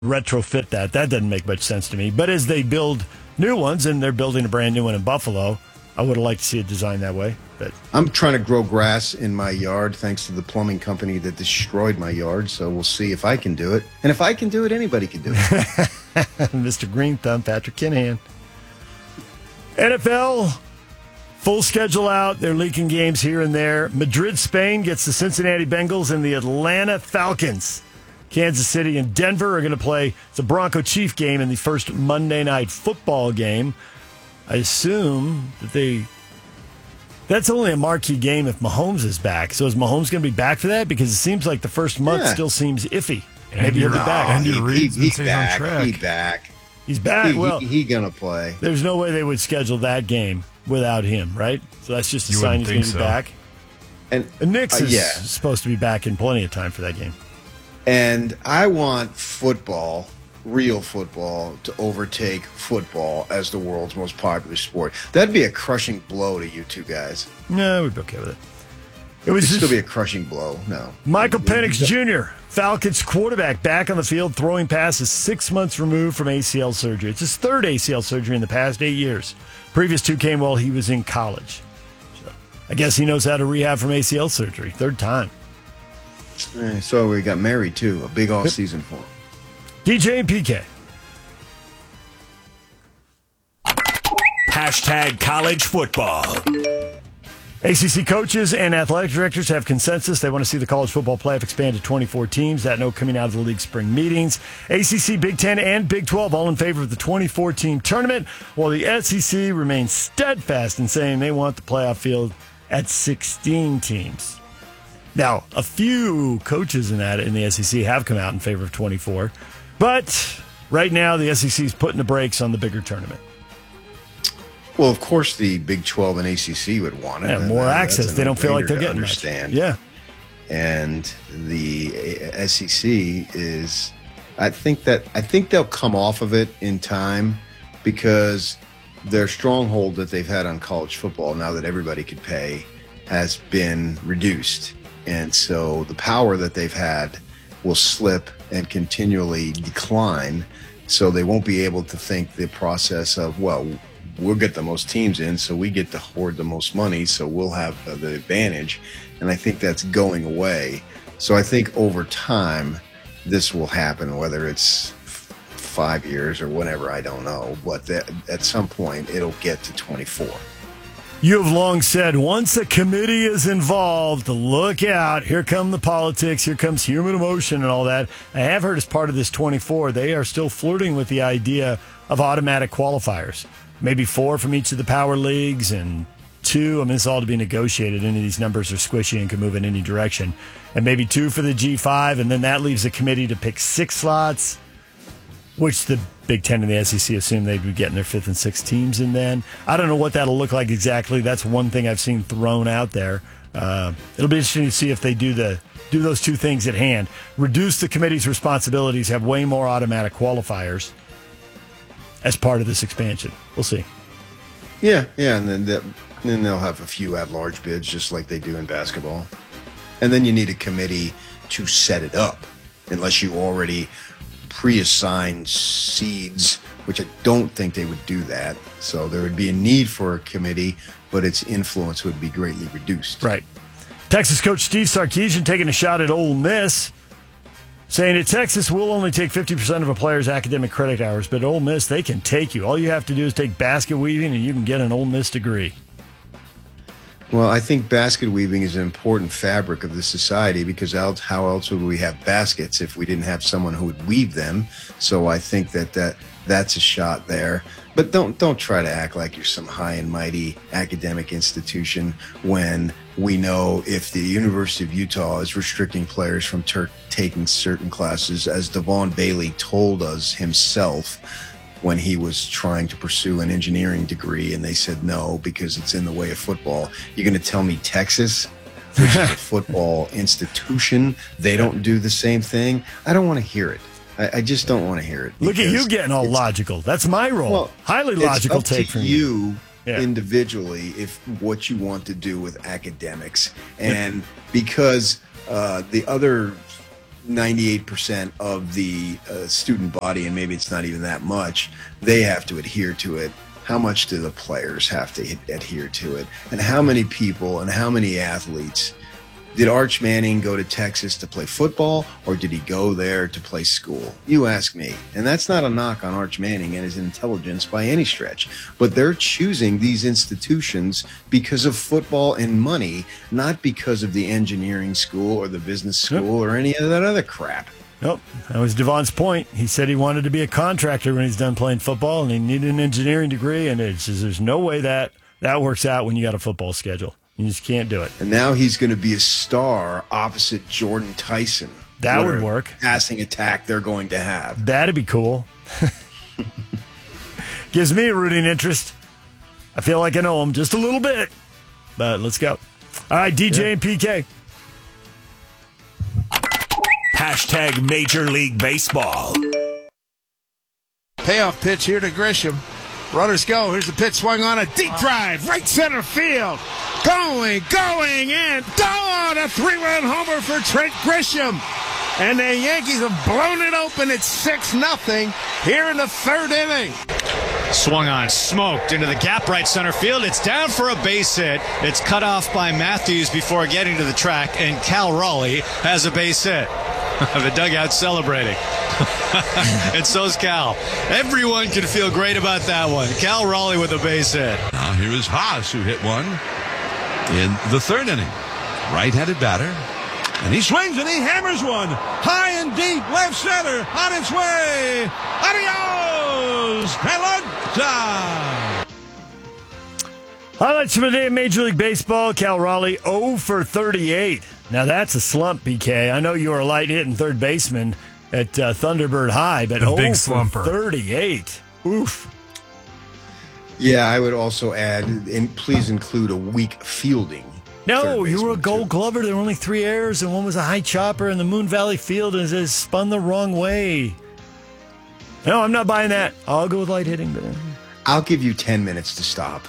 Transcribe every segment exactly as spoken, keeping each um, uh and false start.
retrofit that. That doesn't make much sense to me. But as they build new ones, and they're building a brand new one in Buffalo, I would have liked to see it designed that way. But I'm trying to grow grass in my yard thanks to the plumbing company that destroyed my yard. So we'll see if I can do it. And if I can do it, anybody can do it. Mister Green Thumb, Patrick Kinahan. N F L, full schedule out. They're leaking games here and there. Madrid, Spain gets the Cincinnati Bengals and the Atlanta Falcons. Kansas City and Denver are going to play the Bronco Chief game in the first Monday Night Football game. I assume that they... That's only a marquee game if Mahomes is back. So is Mahomes going to be back for that? Because it seems like the first month Yeah. still seems iffy. And Maybe he'll be you're- back. and he, you're he, Reed's he's on back. track. He's back. He's back. He, well, he, he gonna play. there's no way they would schedule that game without him, right? So that's just a You sign wouldn't he's going to think be so. back. And And Knicks uh, is yeah. supposed to be back in plenty of time for that game. And I want football, real football, to overtake football as the world's most popular sport. That'd be a crushing blow to you two guys. No, we'd be okay with it. It was It'd just still be a crushing blow. No. Michael Penix Junior, Falcons quarterback, back on the field, throwing passes six months removed from A C L surgery. It's his third A C L surgery in the past eight years. Previous two came while he was in college. So I guess he knows how to rehab from A C L surgery. Third time. Eh, So we got married too. A big off season for him. D J and P K. Hashtag college football. A C C coaches and athletic directors have consensus. They want to see the college football playoff expand to twenty-four teams. That note coming out of the league spring meetings. A C C, Big Ten, and Big twelve all in favor of the twenty-four team tournament, while the S E C remains steadfast in saying they want the playoff field at sixteen teams. Now, a few coaches in that in the S E C have come out in favor of twenty-four, but right now the S E C is putting the brakes on the bigger tournament. Well, of course, the Big twelve and A C C would want it. Yeah, and more that- access. that's a They don't feel like no-brainer they're to getting much. understand. Yeah. And the S E C is, I think that I think they'll come off of it in time because their stronghold that they've had on college football, now that everybody could pay, has been reduced, and so the power that they've had will slip and continually decline. So they won't be able to think the process of, well, we'll get the most teams in, so we get to hoard the most money, so we'll have uh, the advantage. And I think that's going away. So I think over time, this will happen, whether it's f- five years or whatever, I don't know. But that, at some point, it'll get to twenty-four. You have long said once a committee is involved, look out. Here come the politics. Here comes human emotion and all that. I have heard as part of this twenty-four, they are still flirting with the idea of automatic qualifiers. Maybe four from each of the power leagues and two. I mean, it's all to be negotiated. Any of these numbers are squishy and can move in any direction. And maybe two for the G five, and then that leaves a committee to pick six slots, which the Big Ten and the S E C assume they'd be getting their fifth and sixth teams in then. I don't know what that'll look like exactly. That's one thing I've seen thrown out there. Uh, it'll be interesting to see if they do the do those two things at hand. Reduce the committee's responsibilities, have way more automatic qualifiers as part of this expansion. We'll see. Yeah, yeah, and then, that, then they'll have a few at-large bids, just like they do in basketball. And then you need a committee to set it up, unless you already pre-assign seeds, which I don't think they would do that. So there would be a need for a committee, but its influence would be greatly reduced. Right. Texas coach Steve Sarkisian taking a shot at Ole Miss, saying at Texas, we'll only take fifty percent of a player's academic credit hours, but at Ole Miss, they can take you. All you have to do is take basket weaving, and you can get an Ole Miss degree. Well, I think basket weaving is an important fabric of the society because else, how else would we have baskets if we didn't have someone who would weave them? So I think that, that that's a shot there. But don't don't try to act like you're some high and mighty academic institution when we know if the University of Utah is restricting players from ter- taking certain classes, as Devon Bailey told us himself when he was trying to pursue an engineering degree and they said no because it's in the way of football. You're going to tell me Texas, which is a football institution, they don't do the same thing? I don't want to hear it. I, I just don't want to hear it. Look at you because getting all it's- logical. That's my role. Well, Highly it's logical up take to from you. you Yeah. individually if what you want to do with academics. And because uh, the other ninety-eight percent of the uh, student body, and maybe it's not even that much, they have to adhere to it. How much do the players have to adhere to it? And how many people and how many athletes? Did Arch Manning go to Texas to play football, or did he go there to play school? You ask me. And that's not a knock on Arch Manning and his intelligence by any stretch. But they're choosing these institutions because of football and money, not because of the engineering school or the business school or any of that other crap. Nope. That was Devon's point. He said he wanted to be a contractor when he's done playing football, and he needed an engineering degree, and it's just, there's no way that that works out when you got a football schedule. You just can't do it. And now he's going to be a star opposite Jordan Tyson. That What would a work. Passing attack they're going to have. That'd be cool. Gives me a rooting interest. I feel like I know him just a little bit. But let's go. All right, D J yeah. and P K. Hashtag Major League Baseball. Payoff pitch here to Grisham. Runners go. Here's the pitch swung on a deep drive. Right center field. Going, going, and gone. A three-run homer for Trent Grisham. And the Yankees have blown it open at six nothing here in the third inning. Swung on, smoked into the gap right center field. It's down for a base hit. It's cut off by Matthews before getting to the track, and Cal Raleigh has a base hit. The dugout celebrating. And so's Cal. Everyone can feel great about that one. Cal Raleigh with a base hit. Now here is Haas, who hit one in the third inning. Right-handed batter. And he swings and he hammers one. High and deep, left center, on its way. Adios! Pelota! Highlights from the day in Major League Baseball. Cal Raleigh, oh for thirty-eight. Now that's a slump, B K. I know you were a light-hitting third baseman at uh, Thunderbird High, but a big oh slumper. for thirty-eight. Oof. Yeah, I would also add, and please include a weak fielding. No, you were a Gold Glover. There were only three errors, and one was a high chopper, and the Moon Valley field is, is spun the wrong way. No, I'm not buying that. I'll go with light hitting. But... I'll give you ten minutes to stop.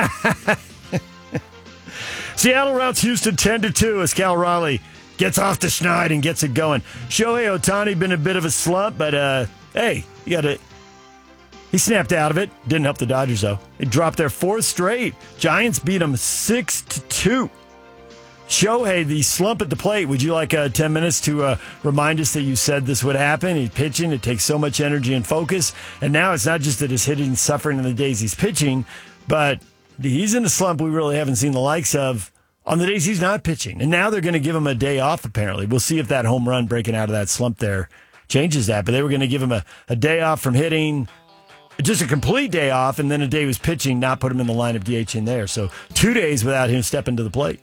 Seattle routs Houston ten to two as Cal Raleigh gets off to Schneid and gets it going. Shohei Ohtani been a bit of a slump, but uh, hey, you got to. He snapped out of it. Didn't help the Dodgers though. They dropped their fourth straight. Giants beat them six to two. Shohei, the slump at the plate. Would you like uh, ten minutes to uh, remind us that you said this would happen? He's pitching. It takes so much energy and focus. And now it's not just that his hitting suffering in the days he's pitching, but he's in a slump we really haven't seen the likes of on the days he's not pitching. And now they're going to give him a day off, apparently. We'll see if that home run breaking out of that slump there changes that. But they were going to give him a, a day off from hitting, just a complete day off, and then a day he was pitching, not put him in the lineup D H in there. So two days without him stepping to the plate.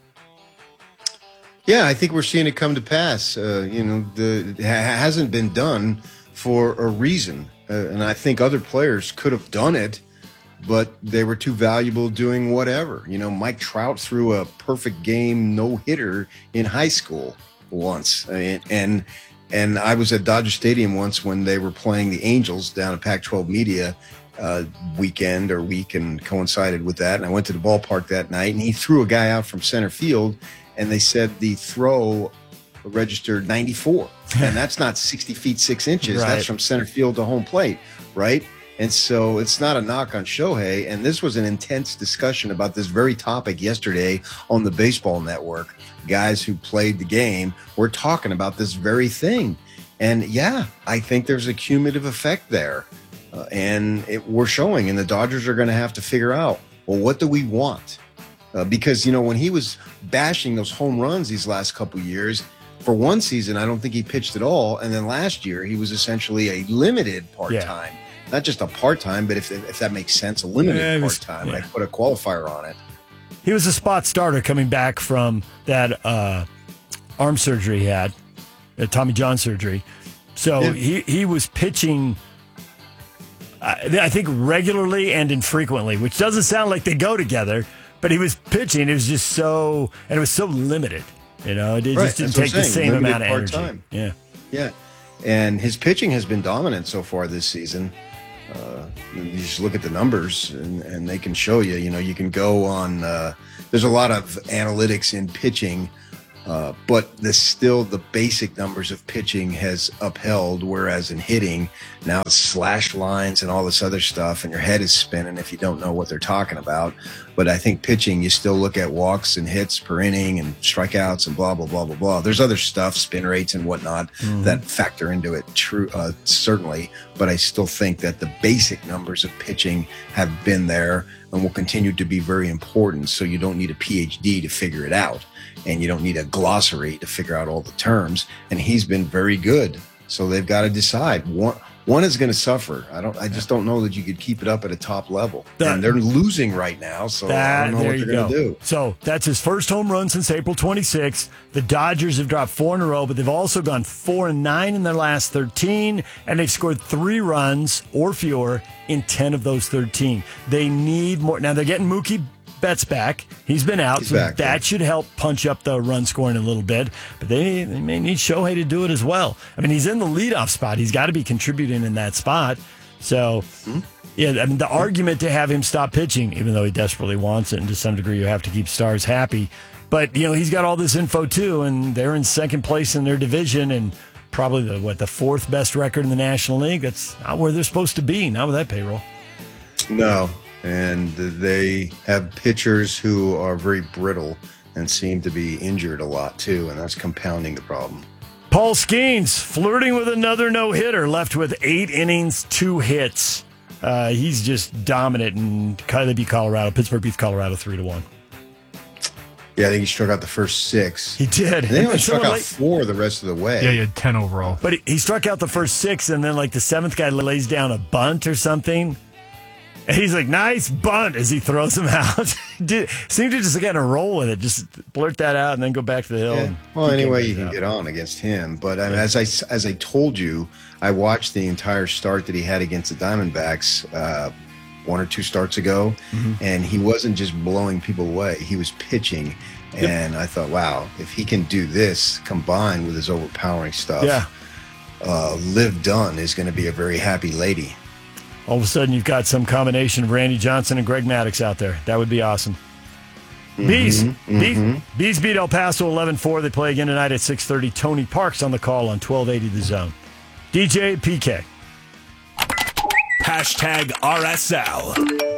Yeah, I think we're seeing it come to pass. Uh, you know, the, it hasn't been done for a reason. Uh, and I think other players could have done it, but they were too valuable doing whatever. You know, Mike Trout threw a perfect game no-hitter in high school once. I mean, and and I was at Dodger Stadium once when they were playing the Angels down at Pac twelve Media uh, weekend or week, and coincided with that. And I went to the ballpark that night, and he threw a guy out from center field, and they said the throw registered ninety-four. And that's not sixty feet, six inches. Right. That's from center field to home plate, right? And so it's not a knock on Shohei. And this was an intense discussion about this very topic yesterday on the Baseball Network. Guys who played the game were talking about this very thing. And yeah, I think there's a cumulative effect there. Uh, and it, we're showing, and the Dodgers are going to have to figure out, well, what do we want? Uh, because, you know, when he was bashing those home runs these last couple of years, for one season, I don't think he pitched at all. And then last year, he was essentially a limited part-time. Yeah. Not just a part-time, but if if that makes sense, a limited yeah, was, part-time. Yeah. I put a qualifier on it. He was a spot starter coming back from that uh, arm surgery he had, uh, Tommy John surgery. So yeah. he, he was pitching, I, I think, regularly and infrequently, which doesn't sound like they go together. But he was pitching. It was just so, and it was so limited. You know, it right, just didn't take the same limited amount of energy. Time. Yeah, yeah. And his pitching has been dominant so far this season. Uh, you just look at the numbers, and, and they can show you. You know, you can go on. Uh, there's a lot of analytics in pitching Uh, but the still the basic numbers of pitching has upheld, whereas in hitting now it's slash lines and all this other stuff, and your head is spinning if you don't know what they're talking about. But I think pitching, you still look at walks and hits per inning and strikeouts and blah blah blah blah blah. There's other stuff, spin rates and whatnot, mm-hmm. that factor into it. True, uh, certainly. But I still think that the basic numbers of pitching have been there and will continue to be very important. So you don't need a P H D to figure it out. And you don't need a glossary to figure out all the terms. And he's been very good. So they've got to decide. One, one is going to suffer. I don't. I just don't know that you could keep it up at a top level. That, and they're losing right now, so that, I don't know what they're going to do. So that's his first home run since April twenty-sixth. The Dodgers have dropped four in a row, but they've also gone four and nine in their last thirteen, and they've scored three runs or fewer in ten of those thirteen. They need more. Now they're getting Mookie Betts back. He's been out, He's so back, that yeah. should help punch up the run scoring a little bit. But they, they may need Shohei to do it as well. I mean, he's in the leadoff spot. He's got to be contributing in that spot. So, mm-hmm. yeah, I mean, the argument to have him stop pitching, even though he desperately wants it, and to some degree you have to keep stars happy. But, you know, he's got all this info too, and they're in second place in their division and probably the, what, the fourth best record in the National League. That's not where they're supposed to be, not with that payroll. No. And they have pitchers who are very brittle and seem to be injured a lot, too, and that's compounding the problem. Paul Skeens flirting with another no-hitter, left with eight innings, two hits. Uh, he's just dominant, and they beat Colorado. Pittsburgh beats Colorado three to one. Yeah, I think he struck out the first six. He did. And then he only struck out four the rest of the way. Yeah, he had ten overall. But he, he struck out the first six, and then, like, the seventh guy lays down a bunt or something. And he's like, nice bunt, as he throws him out. Did, seemed to just get a roll with it. Just blurt that out and then go back to the hill. Yeah. Well, anyway, you can out. get on against him. But I mean, as I as I told you, I watched the entire start that he had against the Diamondbacks uh, one or two starts ago, mm-hmm. and he wasn't just blowing people away. He was pitching. Yep. And I thought, wow, if he can do this combined with his overpowering stuff, yeah. uh, Liv Dunn is going to be a very happy lady. All of a sudden, you've got some combination of Randy Johnson and Greg Maddux out there. That would be awesome. Mm-hmm, Bees. Mm-hmm. Bees. Bees beat El Paso eleven four. They play again tonight at six thirty. Tony Parks on the call on twelve eighty The Zone. D J P K. Hashtag R S L.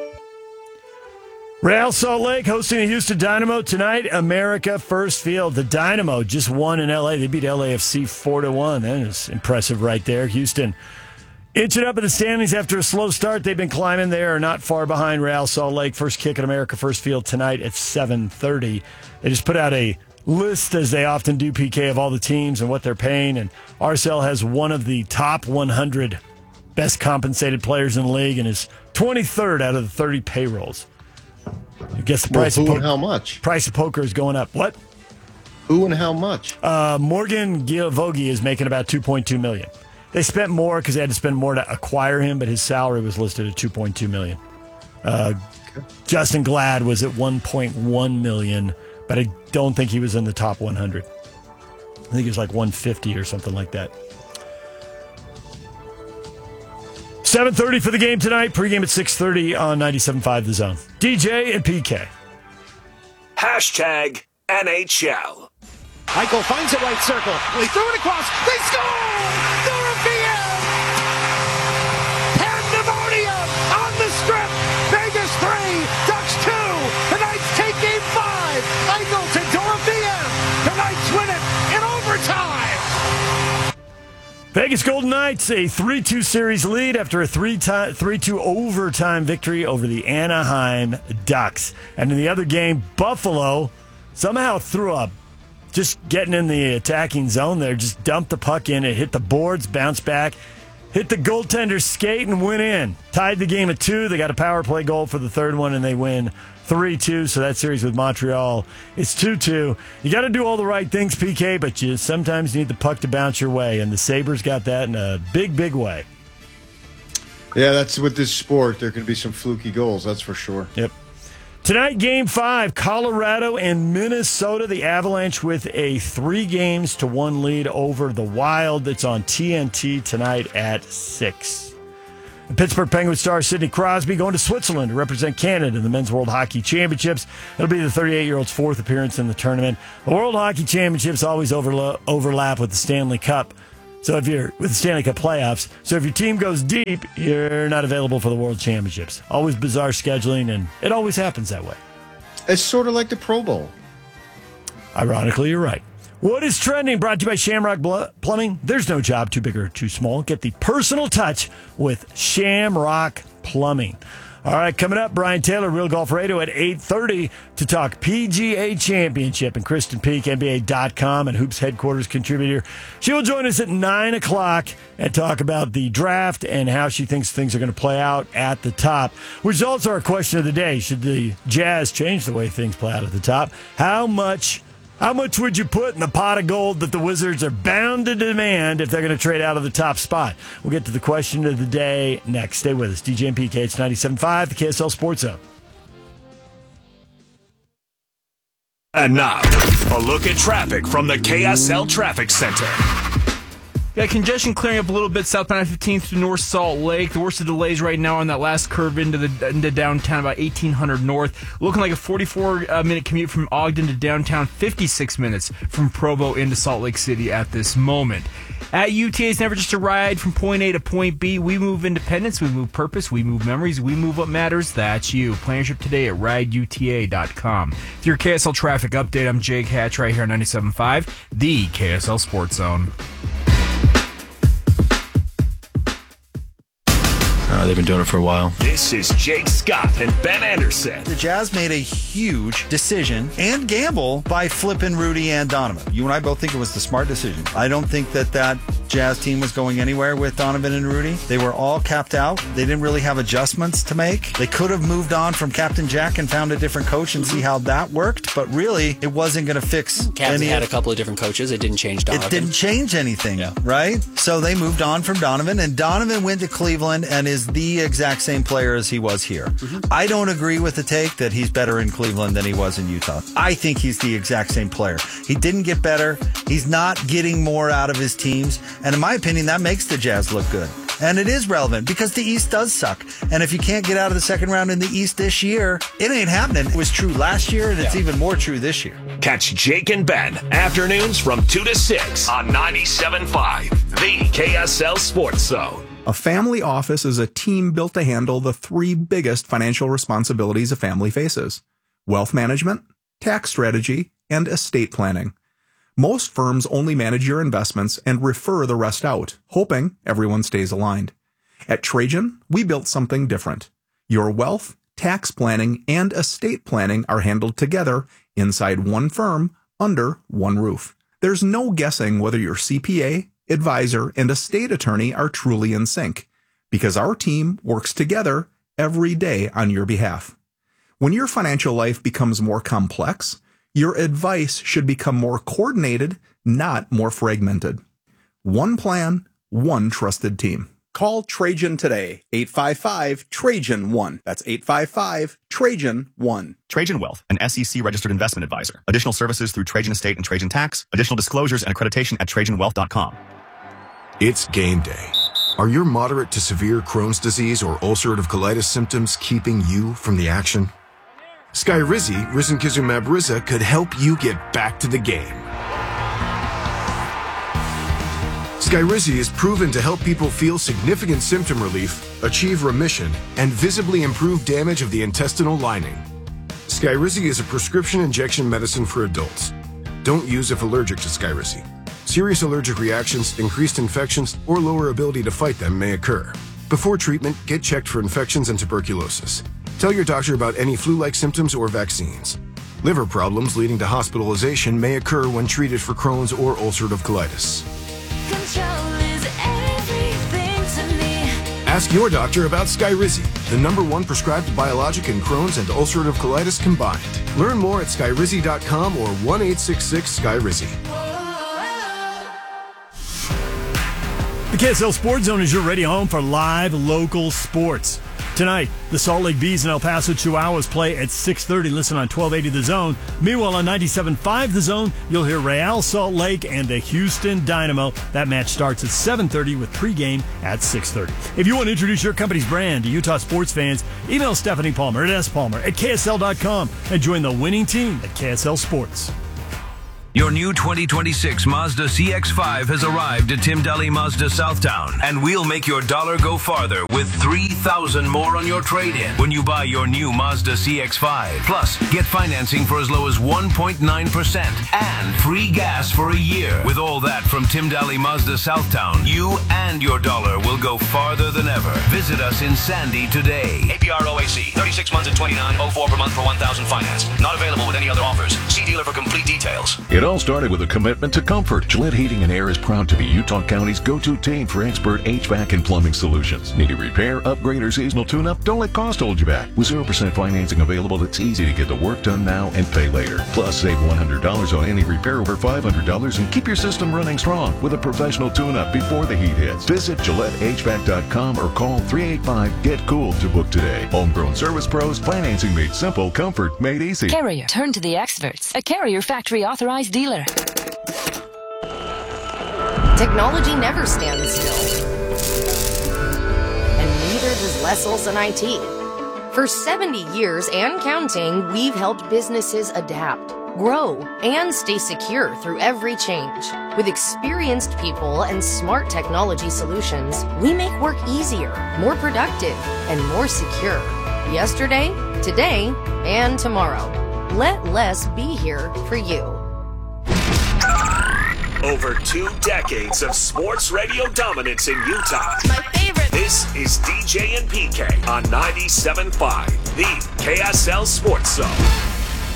Real Salt Lake hosting the Houston Dynamo tonight. America First Field. The Dynamo just won in L A. They beat L A F C four to one. That is impressive right there. Houston inching up in the standings after a slow start. They've been climbing. They are not far behind Real Salt Lake. First kick at America First Field tonight at seven thirty. They just put out a list, as they often do, P K, of all the teams and what they're paying. And R S L has one of the top one hundred best compensated players in the league and is twenty-third out of the thirty payrolls. I guess the price well, who of and po- how much? Price of poker is going up. What? Who and how much? Uh, Morgan Giavogi is making about two point two million dollars. They spent more because they had to spend more to acquire him, but his salary was listed at two point two million dollars. Uh, okay. Justin Glad was at one point one million dollars, but I don't think he was in the top one hundred. I think he was like one fifty or something like that. seven thirty for the game tonight. Pregame at six thirty on ninety-seven point five The Zone. D J and P K. Hashtag N H L. Eichel finds a right circle. He threw it across. They score! Dorothea! Pandemonium on the strip. Vegas three, Ducks two. The Knights take game five. Eichel to Dorothea. The Knights win it in overtime. Vegas Golden Knights, a three two series lead after a three two overtime victory over the Anaheim Ducks. And in the other game, Buffalo somehow threw a just getting in the attacking zone there, just dumped the puck in. It hit the boards, bounced back, hit the goaltender's skate, and went in. Tied the game at two. They got a power play goal for the third one, and they win three two. So that series with Montreal is two two. You got to do all the right things, P K, but you sometimes need the puck to bounce your way, and the Sabres got that in a big, big way. Yeah, that's with this sport. There could be some fluky goals, that's for sure. Yep. Tonight, Game five, Colorado and Minnesota. The Avalanche with a three games to one lead over the Wild. It's on T N T tonight at six. The Pittsburgh Penguins star Sidney Crosby going to Switzerland to represent Canada in the Men's World Hockey Championships. It'll be the thirty-eight-year-old's fourth appearance in the tournament. The World Hockey Championships always overla- overlap with the Stanley Cup. So if you're with the Stanley Cup playoffs, so if your team goes deep, you're not available for the World Championships. Always bizarre scheduling, and it always happens that way. It's sort of like the Pro Bowl. Ironically, you're right. What is trending? Brought to you by Shamrock Bl- Plumbing. There's no job too big or too small. Get the personal touch with Shamrock Plumbing. All right, coming up, Brian Taylor, Real Golf Radio at eight thirty to talk P G A Championship. And Kristen Peak, N B A dot com and Hoops headquarters contributor. She will join us at nine o'clock and talk about the draft and how she thinks things are going to play out at the top. Results are a question of the day. Should the Jazz change the way things play out at the top? How much... How much would you put in the pot of gold that the Wizards are bound to demand if they're going to trade out of the top spot? We'll get to the question of the day next. Stay with us. D J and P K, it's ninety-seven point five, the K S L Sports Zone. And now, a look at traffic from the K S L Traffic Center. Got congestion clearing up a little bit southbound I fifteenth through North Salt Lake. The worst of the delays right now on that last curve into the into downtown, about eighteen hundred north. Looking like a forty-four uh, minute commute from Ogden to downtown, fifty-six minutes from Provo into Salt Lake City at this moment. At U T A, it's never just a ride from point A to point B. We move independence, we move purpose, we move memories, we move what matters. That's you. Plan your trip today at ride U T A dot com. With your K S L traffic update, I'm Jake Hatch right here on ninety-seven point five, the K S L Sports Zone. Uh, they've been doing it for a while. This is Jake Scott and Ben Anderson. The Jazz made a huge decision and gamble by flipping Rudy and Donovan. You and I both think it was the smart decision. I don't think that that Jazz team was going anywhere with Donovan and Rudy. They were all capped out. They didn't really have adjustments to make. They could have moved on from Captain Jack and found a different coach and see how that worked, but really, it wasn't going to fix Captain any... had a couple of different coaches. It didn't change Donovan. It didn't change anything, yeah. Right? So they moved on from Donovan, and Donovan went to Cleveland and is the exact same player as he was here. Mm-hmm. I don't agree with the take that he's better in Cleveland than he was in Utah. I think he's the exact same player. He didn't get better. He's not getting more out of his teams. And in my opinion, that makes the Jazz look good. And it is relevant because the East does suck. And if you can't get out of the second round in the East this year, it ain't happening. It was true last year, and it's yeah. even more true this year. Catch Jake and Ben afternoons from two to six on ninety-seven point five, the K S L Sports Zone. A family office is a team built to handle the three biggest financial responsibilities a family faces: wealth management, tax strategy, and estate planning. Most firms only manage your investments and refer the rest out, hoping everyone stays aligned. At Trajan, we built something different. Your wealth, tax planning, and estate planning are handled together inside one firm under one roof. There's no guessing whether your C P A, advisor, and estate attorney are truly in sync, because our team works together every day on your behalf. When your financial life becomes more complex, your advice should become more coordinated, not more fragmented. One plan, one trusted team. Call Trajan today, eight five five, Trajan one. That's eight five five, Trajan one. Trajan Wealth, an S E C-registered investment advisor. Additional services through Trajan Estate and Trajan Tax. Additional disclosures and accreditation at trajan wealth dot com. It's game day. Are your moderate to severe Crohn's disease or ulcerative colitis symptoms keeping you from the action? Skyrizi, risankizumab Riza, could help you get back to the game. Skyrizi is proven to help people feel significant symptom relief, achieve remission, and visibly improve damage of the intestinal lining. Skyrizi is a prescription injection medicine for adults. Don't use if allergic to Skyrizi. Serious allergic reactions, increased infections, or lower ability to fight them may occur. Before treatment, get checked for infections and tuberculosis. Tell your doctor about any flu-like symptoms or vaccines. Liver problems leading to hospitalization may occur when treated for Crohn's or ulcerative colitis. Control is everything to me. Ask your doctor about Skyrizi, the number one prescribed biologic in Crohn's and ulcerative colitis combined. Learn more at skyrizi dot com or one eight six six Skyrizi. The K S L Sports Zone is your radio home for live local sports. Tonight, the Salt Lake Bees and El Paso Chihuahuas play at six thirty. Listen on twelve eighty The Zone. Meanwhile, on ninety-seven point five The Zone, you'll hear Real Salt Lake and the Houston Dynamo. That match starts at seven thirty with pregame at six thirty. If you want to introduce your company's brand to Utah sports fans, email Stephanie Palmer at s palmer at k s l dot com and join the winning team at K S L Sports. Your new twenty twenty-six Mazda C X five has arrived at Tim Daly Mazda Southtown, and we'll make your dollar go farther with three thousand dollars more on your trade-in when you buy your new Mazda C X five. Plus, get financing for as low as one point nine percent and free gas for a year. With all that from Tim Daly Mazda Southtown, you and your dollar will go farther than ever. Visit us in Sandy today. A P R O A C, thirty-six months at twenty-nine oh four per month for one thousand finance. Not available with any other offers. See dealer for complete details. It all started with a commitment to comfort. Gillette Heating and Air is proud to be Utah County's go-to team for expert H V A C and plumbing solutions. Need a repair, upgrade, or seasonal tune-up? Don't let cost hold you back. With zero percent financing available, it's easy to get the work done now and pay later. Plus, save one hundred dollars on any repair over five hundred dollars and keep your system running strong with a professional tune-up before the heat hits. Visit Gillette H V A C dot com or call three eight five, get cool to book today. Homegrown Service Pros, financing made simple, comfort made easy. Carrier. Turn to the experts. A Carrier factory authorized dealer. Technology never stands still. And neither does Les Olson I T. For seventy years and counting, we've helped businesses adapt, grow, and stay secure through every change. With experienced people and smart technology solutions, we make work easier, more productive, and more secure. Yesterday, today, and tomorrow. Let Les be here for you. Over two decades of sports radio dominance in Utah. My favorite. This is D J and P K on ninety-seven point five, the K S L Sports Zone.